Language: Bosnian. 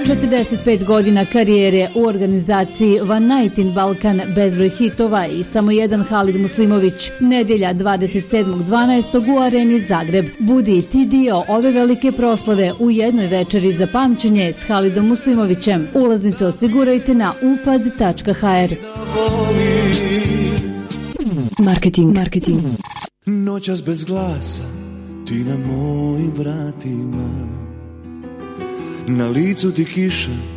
45 godina karijere u organizaciji One Night in Balkan, bezbroj hitova i samo jedan Halid Muslimović. Nedjelja 27.12. u Areni Zagreb. Budi i ti dio ove velike proslave u jednoj večeri za pamćenje s Halidom Muslimovićem. Ulaznice osigurajte na upad.hr. Marketing. Noćas bez glasa, ti na mojim vratima, na licu ti kiša,